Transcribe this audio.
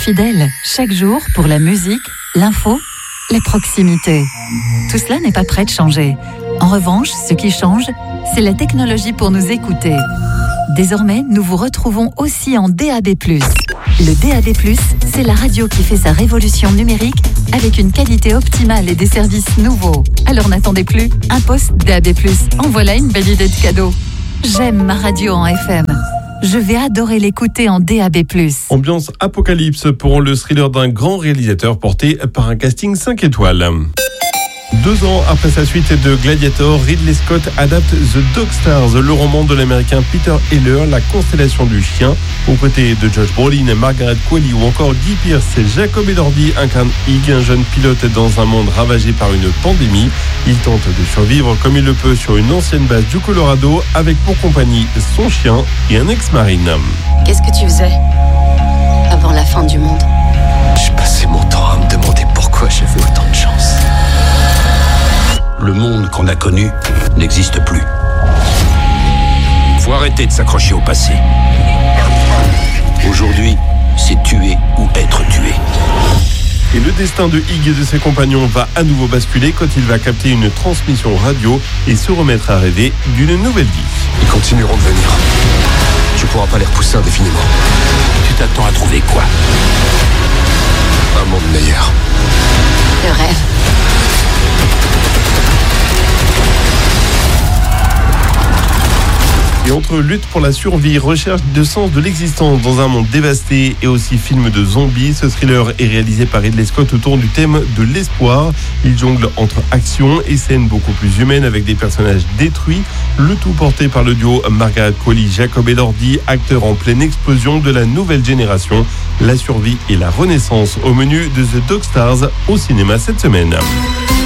fidèles, chaque jour pour la musique, l'info, la proximité. Tout cela n'est pas prêt de changer. En revanche, ce qui change, c'est la technologie pour nous écouter. Désormais, nous vous retrouvons aussi en DAB+. Le DAB+, c'est la radio qui fait sa révolution numérique avec une qualité optimale et des services nouveaux. Alors n'attendez plus, un poste DAB+. En voilà une belle idée de cadeau. J'aime ma radio en FM. Je vais adorer l'écouter en DAB+. Ambiance apocalypse pour le thriller d'un grand réalisateur porté par un casting 5 étoiles. 2 ans après sa suite de Gladiator, Ridley Scott adapte The Dog Stars, le roman de l'américain Peter Heller, La constellation du chien. Aux côtés de Josh Brolin, Margaret Qualley ou encore Guy Pearce, Jacob Elordi incarne Hig, un jeune pilote dans un monde ravagé par une pandémie. Il tente de survivre comme il le peut sur une ancienne base du Colorado avec pour compagnie son chien et un ex-marine. Qu'est-ce que tu faisais avant la fin du monde? Je passais mon temps à me demander pourquoi j'avais autant de chance. Le monde qu'on a connu n'existe plus. Faut arrêter de s'accrocher au passé. Aujourd'hui, c'est tuer ou être tué. Et le destin de Hig et de ses compagnons va à nouveau basculer quand il va capter une transmission radio et se remettre à rêver d'une nouvelle vie. Ils continueront de venir. Tu pourras pas les repousser indéfiniment. Tu t'attends à trouver quoi? Un monde meilleur. Le rêve. Et entre lutte pour la survie, recherche de sens de l'existence dans un monde dévasté et aussi film de zombies, ce thriller est réalisé par Ridley Scott autour du thème de l'espoir. Il jongle entre action et scènes beaucoup plus humaines avec des personnages détruits, le tout porté par le duo Margaret Qualley, Jacob Elordi, acteurs en pleine explosion de la nouvelle génération. La survie et la renaissance au menu de The Dog Stars au cinéma cette semaine.